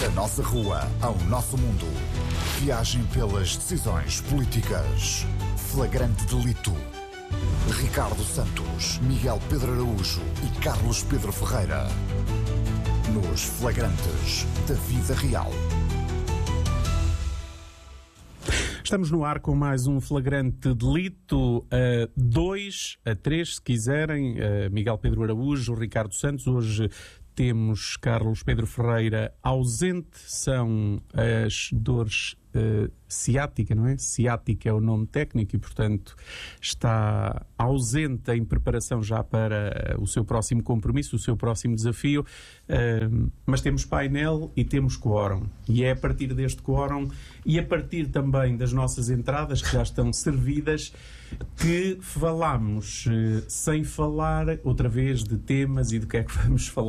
Da nossa rua ao nosso mundo. Viagem pelas decisões políticas. Flagrante delito. Ricardo Santos, Miguel Pedro Araújo e Carlos Pedro Ferreira. Nos flagrantes da vida real. Estamos no ar com mais um flagrante delito, a 2, a 3, se quiserem, Miguel Pedro Araújo, Ricardo Santos. Hoje temos Carlos Pedro Ferreira ausente, são as dores ciática, não é? Ciática é o nome técnico e, portanto, está ausente em preparação já para o seu próximo compromisso, o seu próximo desafio, mas temos painel e temos quórum. E é a partir deste quórum e a partir também das nossas entradas, que já estão servidas, que falamos sem falar outra vez de temas e do que é que vamos falar